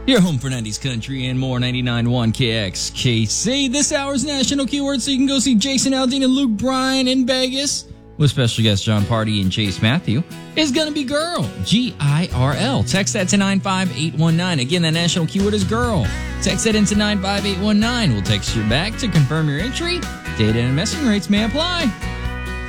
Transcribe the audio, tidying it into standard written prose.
Your home for 90s country and more, 99.1 KXKC. This hour's national keyword, so you can go see Jason Aldean and Luke Bryan in Vegas with special guests John Party and Chase Matthew, is going to be girl, G-I-R-L. Text that to 95819. Again, that national keyword is girl. Text that into 95819. We'll text you back to confirm your entry. Data and messaging rates may apply.